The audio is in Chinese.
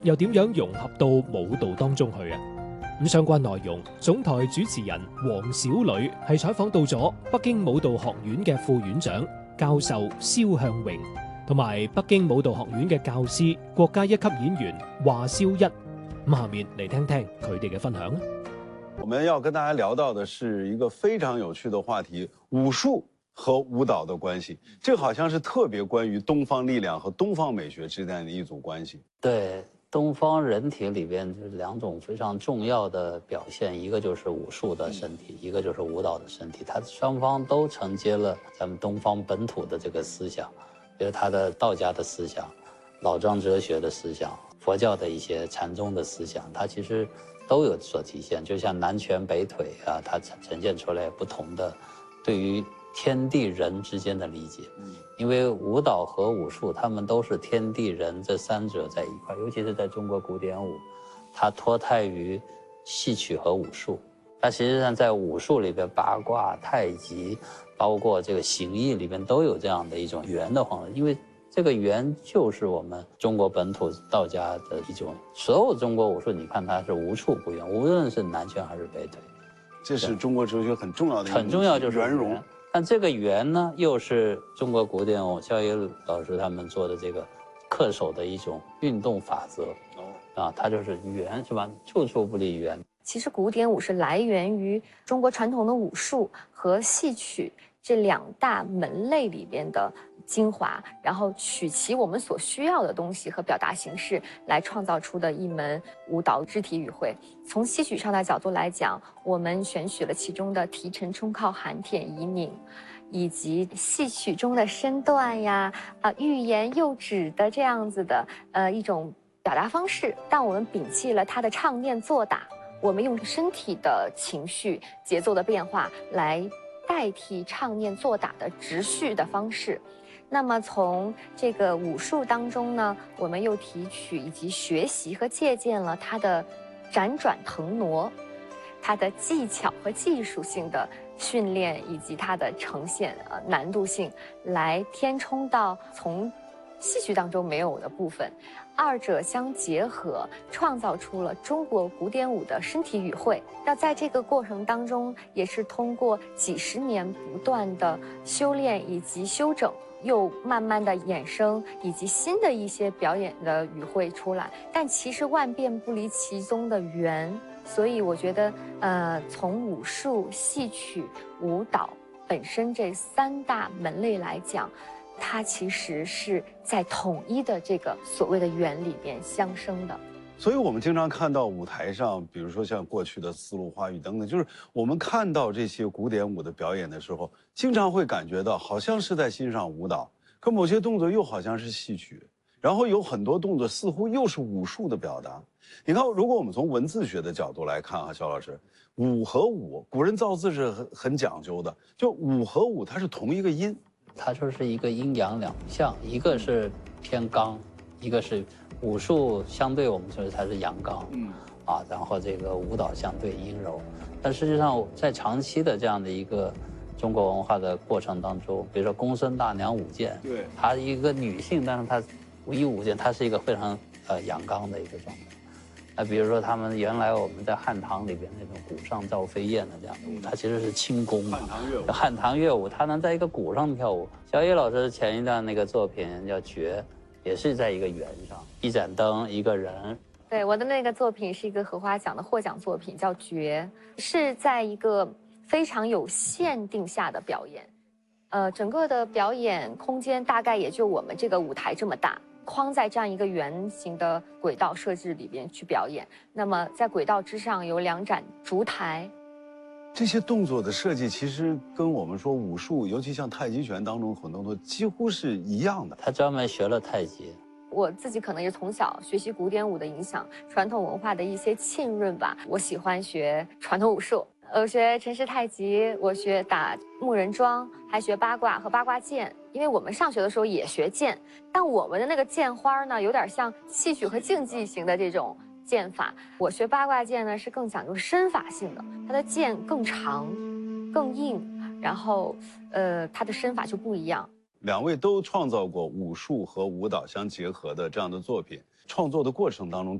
又點樣融合到舞蹈當中去啊？咁相關內容，總台主持人黃小女係採訪到咗北京舞蹈學院嘅副院長教授蕭向榮，同埋北京舞蹈學院嘅教師國家一級演員華少一。咁下面嚟聽聽佢哋嘅分享。 我們要跟大家聊到的是一個非常有趣的話題：武術和舞蹈的關係。這好像是特別關於東方力量和東方美學之間的一組關係。 對，東方人體裏邊就是兩種非常重要的表現，一個就是武術的身體，一個就是舞蹈的身體。它雙方都承接了咱們東方本土的這個思想，比如它的道家的思想、老莊哲學的思想、佛教的一些禪宗的思想，它其實都有所體現。就像南拳北腿啊，它呈現出來不同的對於天地人之間的理解。因為舞蹈和武術，他們都是天地人這三者在一塊，尤其是在中國古典舞，它脫胎於戲曲和武術。它實際上在武術裏邊，八卦、太極，包括這個形意裏邊都有這樣的一種圓的方式，因為這個圓就是我們中國本土道家的一種，所有中國武術，你看它是無處不圓，無論是南拳還是北腿。 這是中國哲學很重要的一個很重要，就是圓融。 但這個圓呢，又是中國古典舞肖野老師他們做的這個恪守的一種運動法則。啊，它就是圓，是吧？處處不離圓。 其實古典舞是來源於中國傳統的武術和戲曲這兩大門類裏邊的精華，然後取其我們所需要的東西和表達形式來創造出的一門舞蹈肢體語彙。從戲曲上的角度來講，我們選取了其中的提沉衝靠含舔移擰，以及戲曲中的身段呀、欲言又止的這樣子的一種表達方式，但我們摒棄了它的唱念做打，我們用身體的情緒節奏的變化來代替唱念做打的直敘的方式。那麼從這個武術當中呢，我們又提取以及學習和借鑑了它的輾轉騰挪，它的技巧和技術性的訓練以及它的呈現難度性，來填充到從戲曲當中沒有的部分，二者相結合，創造出了中國古典舞的身體語彙。那在這個過程當中，也是通過幾十年不斷的修煉以及修整，又慢慢的衍生以及新的一些表演的語彙出來。但其實萬變不離其中的圓，所以我覺得，從武術、戲曲、舞蹈本身這三大門類來講，它其實是在統一的這個所謂的圓裡邊相生的。 所以我們經常看到舞台上，比如說像過去的絲路花雨等等，就是我們看到這些古典舞的表演的時候，經常會感覺到好像是在欣賞舞蹈，可某些動作又好像是戲曲，然後有很多動作似乎又是武術的表達。你看，如果我們從文字學的角度來看啊，肖老師，武和武，古人造字是很講究的，就武和武它是同一個音。 它就是一個陰陽兩象，一個是偏剛，一個是武術相對我們說它是陽剛，然後這個舞蹈相對陰柔。但實際上在長期的這樣的一個中國文化的過程當中，比如說公孫大娘舞劍，對，她一個女性，但是她舞劍，她是一個非常陽剛的一個狀態。比如說他們原來我們在漢唐裏邊那種鼓上趙飛燕的這樣的舞，它其實是輕功嘛。漢唐樂舞，它能在一個鼓上跳舞。肖野老師前一段那個作品叫《絕》，也是在一個圓上，一盞燈，一個人。 對，我的那個作品是一個荷花獎的獲獎作品，叫《絕》，是在一個非常有限定下的表演。整個的表演空間大概也就我們這個舞台這麼大。框在這樣一個圓形的軌道設置裏邊去表演，那麼在軌道之上有兩盞燭台。 這些動作的設計其實跟我們說武術，尤其像太極拳當中很多動作幾乎是一樣的。 他專門學了太極。 我自己可能也從小學習古典舞的影響，傳統文化的一些浸潤吧。我喜歡學傳統武術，我學陳氏太極，我學打木人樁，還學八卦和八卦劍。因為我們上學的時候也學劍，但我們的那個劍花呢，有點像戲曲和競技型的這種劍法。我學八卦劍呢，是更講究身法性的，它的劍更長、更硬，然後它的身法就不一樣。 兩位都創造過武術和舞蹈相結合的這樣的作品。 创作的过程当中